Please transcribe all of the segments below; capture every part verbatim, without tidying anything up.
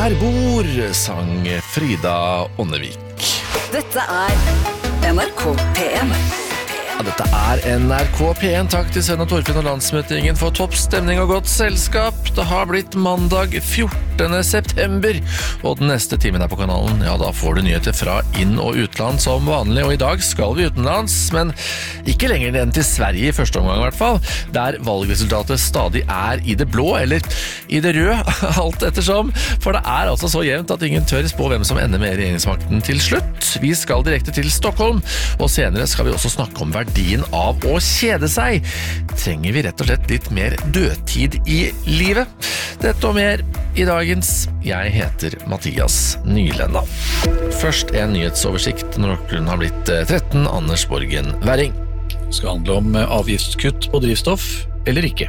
Der bor, sang Frida Ånnevik. Dette er N R K P en. Ja, dette er N R K P en. Takk til Sven og Torfinn og landsmøtingen for topp stemning og godt selskap. Det har blitt mandag fjortende september, og den neste timen er på kanalen. Ja, da får du nyheter fra inn- og utland som vanlig, og i dag skal vi utenlands, men ikke lenger enn til Sverige i første omgang i hvert fall, der valgresultatet stadig er i det blå, eller i det røde, alt ettersom, for det er altså så jevnt at ingen tør spå hvem som ender med regjeringsmakten til slutt. Vi skal direkte til Stockholm, og senere skal vi også snakke om verdien av å kjede seg. Trenger vi rett og slett litt mer dødtid i livet? Dette og mer i dagens Jeg heter Mathias Nylenda. Først en nyhetsoversikt når klokken har blitt tretten. Anders Borgen Werring. Det skal handle om avgiftskutt på drivstoff eller ikke.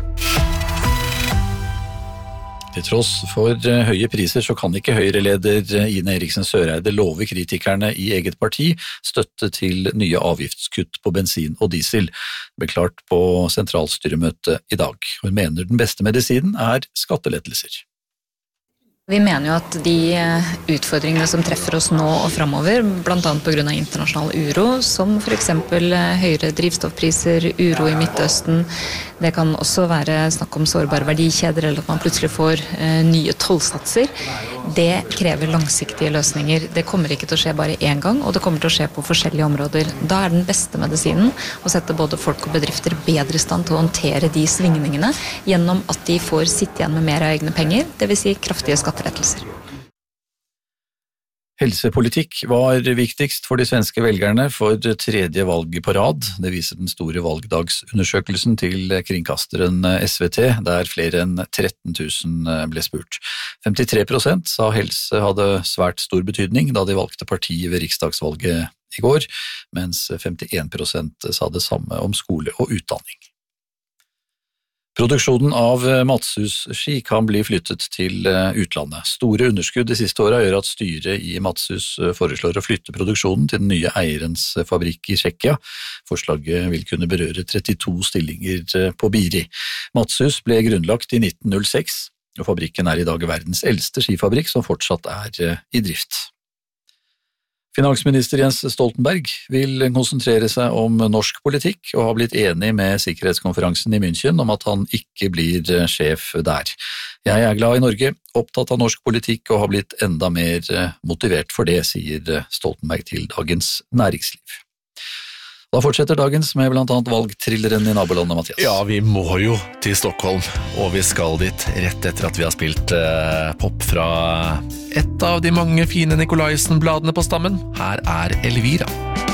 Til tross for høye priser så kan ikke Høyre-leder Ine Eriksen Søreide love kritikerne i eget parti støtte til nye avgiftskutt på bensin og diesel. Det ble klart på sentralstyremøtet i dag. Hun mener den beste medisinen er skattelettelser. Vi mener jo at de utfordringene som treffer oss nå og fremover, blant annet på grunn av internasjonal uro, som for eksempel høyere drivstoffpriser, uro i Midtøsten, det kan også være snakk om sårbare verdikjeder, eller at man plutselig får eh, nye tollsatser. Det krever langsiktige løsninger. Det kommer ikke til å skje bare én gang, og det kommer til å skje på forskjellige områder. Da er den beste medisinen å sette både folk og bedrifter bedre i stand til å håndtere de svingningene, gjennom at de får sitte igjen med mer av egne penger, det vil si kraftige skattelettelser. Helsepolitikk var viktigst for de svenske velgerne for tredje valget på rad. Det viser den store valgdagsundersøkelsen til kringkasteren S V T, der flere enn tretten tusen ble spurt. femtitre prosent sa helse hadde svært stor betydning da de valgte parti ved riksdagsvalget i går, mens femtien prosent sa det samme om skole og utdanning. Produksjonen av Matshus-ski kan bli flyttet til utlandet. Store underskudd de siste årene gjør at styret i Matshus foreslår å flytte produksjonen til den nye eierens fabrikk i Tsjekkia. Forslaget vil kunne berøre trettito stillinger på Biri. Matshus ble grunnlagt i nitten null seks, og fabrikken er i dag verdens eldste skifabrikk som fortsatt er i drift. Finansminister Jens Stoltenberg vil konsentrere seg om norsk politikk og har blitt enig med sikkerhetskonferansen i München om at han ikke blir sjef der. Jeg er glad i Norge, opptatt av norsk politikk og har blitt enda mer motivert for det, sier Stoltenberg til Dagens Næringsliv. Da fortsetter dagens med blant annet valgtrilleren i nabolandet, Mathias. Ja, vi må jo til Stockholm, og vi skal dit rett etter at vi har spilt eh, pop fra et av de mange fine Nikolaisen-bladene på stammen. Her er Elvira.